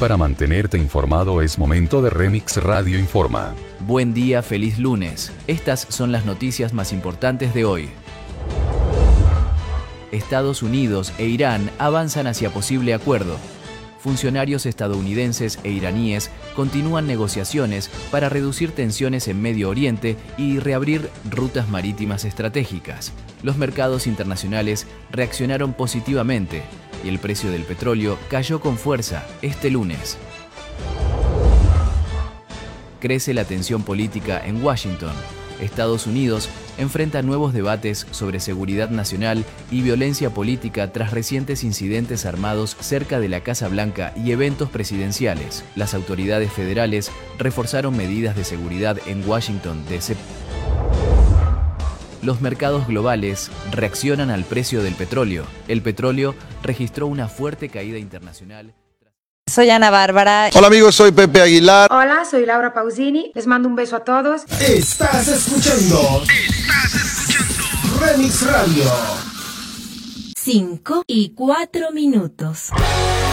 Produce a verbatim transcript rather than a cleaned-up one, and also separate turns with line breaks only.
para mantenerte informado es momento de Remix Radio Informa.
Buen día, feliz lunes. Estas son las noticias más importantes de hoy. Estados Unidos e Irán avanzan hacia posible acuerdo. Funcionarios estadounidenses e iraníes continúan negociaciones para reducir tensiones en Medio Oriente y reabrir rutas marítimas estratégicas. Los mercados internacionales reaccionaron positivamente y el precio del petróleo cayó con fuerza este lunes. Crece la tensión política en Washington. Estados Unidos enfrenta nuevos debates sobre seguridad nacional y violencia política tras recientes incidentes armados cerca de la Casa Blanca y eventos presidenciales. Las autoridades federales reforzaron medidas de seguridad en Washington, D C Los mercados globales reaccionan al precio del petróleo. El petróleo registró una fuerte caída internacional.
Soy Ana Bárbara.
Hola amigos, soy Pepe Aguilar.
Hola, soy Laura Pausini. Les mando un beso a todos.
Estás escuchando. Estás escuchando. Remix Radio.
Cinco y cuatro minutos.